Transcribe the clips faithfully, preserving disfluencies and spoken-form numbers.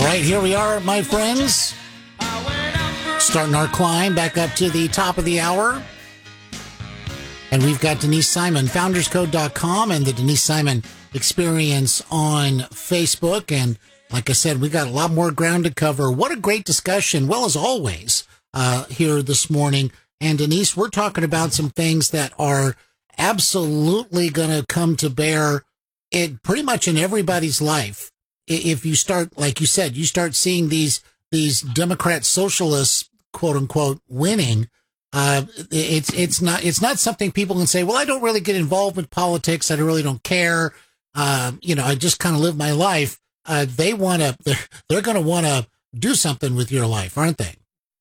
right, here we are, my friends. Starting our climb back up to the top of the hour. And we've got Denise Simon, founders code dot com, and the Denise Simon Experience on Facebook. And like I said, we got a lot more ground to cover. What a great discussion, well, as always, uh, here this morning. And Denise, we're talking about some things that are absolutely going to come to bear it pretty much in everybody's life. If you start, like you said, you start seeing these these Democrat socialists, quote unquote, winning. Uh, it's it's not it's not something people can say, well, I don't really get involved with politics. I really don't care. Uh, you know, I just kind of live my life. Uh, they want to, they're, they're going to want to do something with your life, aren't they?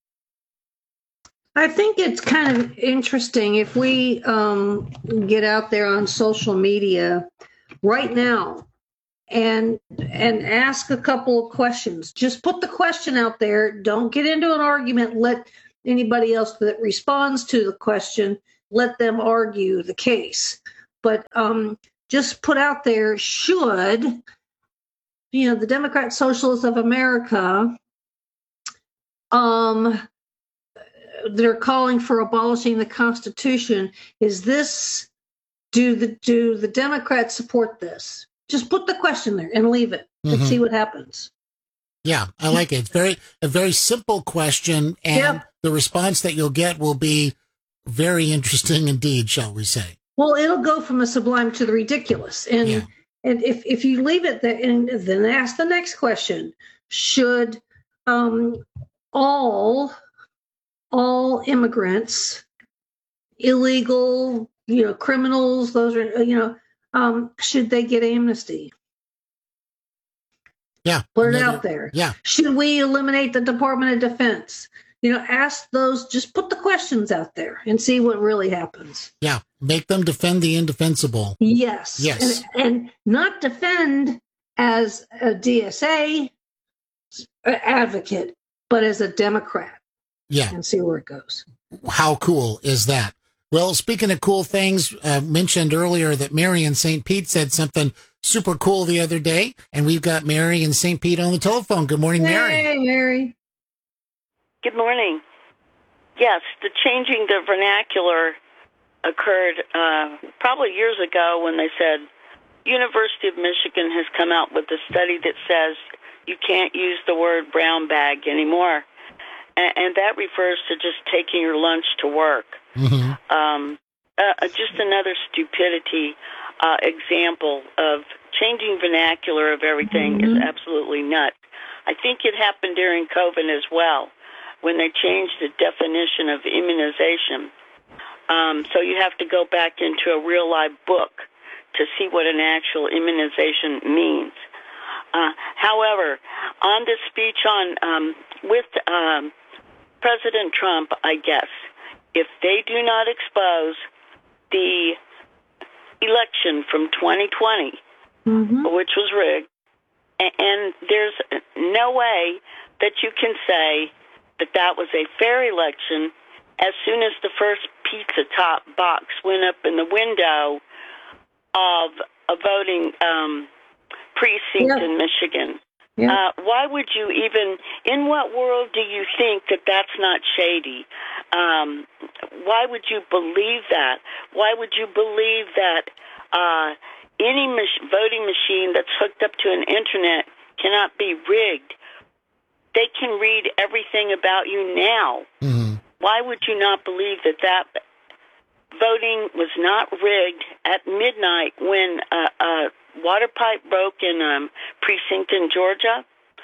I think it's kind of interesting if we um, get out there on social media right now and and ask a couple of questions. Just put the question out there. Don't get into an argument. Let anybody else that responds to the question, let them argue the case. But um, just put out there, should, you know, the Democrat Socialists of America, um, they're calling for abolishing the Constitution. Is this, do the do the Democrats support this? Just put the question there and leave it and mm-hmm. see what happens. Yeah, I like it. It's very a very simple question, and yeah. the response that you'll get will be very interesting indeed, shall we say? Well, it'll go from the sublime to the ridiculous, and yeah. and if if you leave it there and then ask the next question: should um, all all immigrants, illegal, you know, criminals, those are, you know, um, should they get amnesty? Yeah. Put it out there. Yeah. Should we eliminate the Department of Defense? You know, ask those, just put the questions out there and see what really happens. Yeah. Make them defend the indefensible. Yes. Yes. And, and not defend as a D S A advocate, but as a Democrat. Yeah. And see where it goes. How cool is that? Well, speaking of cool things, uh, mentioned earlier that Mary in Saint Pete said something super cool the other day, and we've got Mary in Saint Pete on the telephone. Good morning, Mary. Hey, Mary. Good morning. Yes, the changing the vernacular occurred uh, probably years ago when they said University of Michigan has come out with a study that says you can't use the word brown bag anymore. And that refers to just taking your lunch to work. Mm-hmm. Um, uh, just another stupidity uh, example of changing vernacular of everything mm-hmm. is absolutely nuts. I think it happened during COVID as well, when they changed the definition of immunization. Um, so you have to go back into a real live book to see what an actual immunization means. Uh, however, on this speech on um, with um, President Trump, I guess, if they do not expose the election from twenty twenty, mm-hmm. which was rigged, and, and there's no way that you can say that that was a fair election as soon as the first pizza top box went up in the window of a voting um, precinct yeah. in Michigan. Yeah. Uh, why would you even, in what world do you think that that's not shady? Um, why would you believe that? Why would you believe that uh, any mach- voting machine that's hooked up to an internet cannot be rigged? They can read everything about you now. Mm-hmm. Why would you not believe that that voting was not rigged at midnight when uh, uh, water pipe broke in um, precinct in Georgia?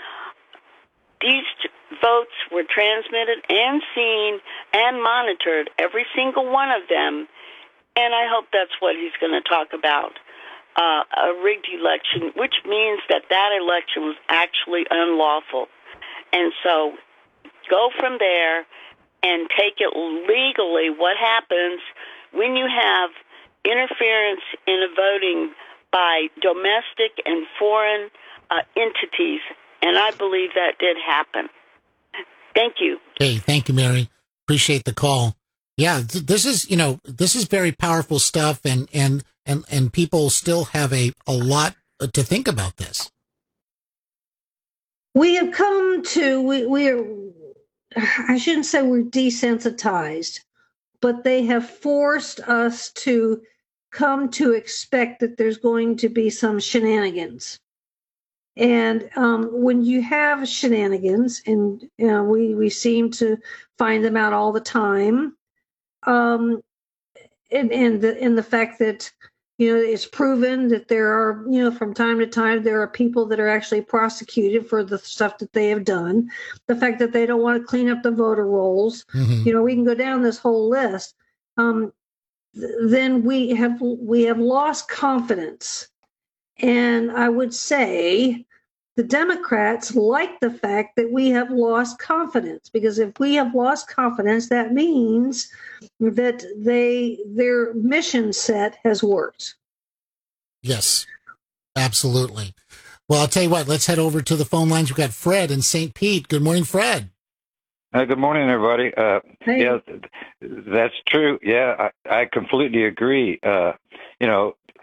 These t- votes were transmitted and seen and monitored, every single one of them, and I hope that's what he's going to talk about, uh, a rigged election, which means that that election was actually unlawful. And so go from there and take it legally. What happens when you have interference in a voting by domestic and foreign uh, entities, and I believe that did happen. Thank you. Hey, thank you, Mary. Appreciate the call. Yeah, th- this is, you know, this is very powerful stuff, and and and and people still have a a lot to think about this. We have come to, we, we're, I shouldn't say we're desensitized, but they have forced us to come to expect that there's going to be some shenanigans. And um, when you have shenanigans, and you know, we, we seem to find them out all the time, um, and, and, the, and the fact that, you know, it's proven that there are, you know, from time to time, there are people that are actually prosecuted for the stuff that they have done. The fact that they don't want to clean up the voter rolls, mm-hmm. you know, we can go down this whole list. Um, th- then we have we have lost confidence, and I would say the Democrats like the fact that we have lost confidence, because if we have lost confidence, that means that they their mission set has worked. Yes, absolutely. Well, I'll tell you what, let's head over to the phone lines. We've got Fred in Saint Pete. Good morning, Fred. Uh, good morning, everybody. Uh, hey. Yeah, that's true. Yeah, I, I completely agree. Uh, you know,